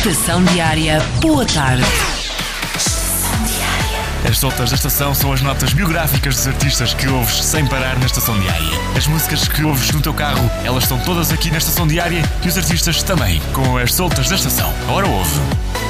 Estação Diária, boa tarde. As soltas da estação são as notas biográficas dos artistas que ouves sem parar na Estação Diária. As músicas que ouves no teu carro, elas estão todas aqui na Estação Diária e os artistas também, com as soltas da estação. Ora ouve!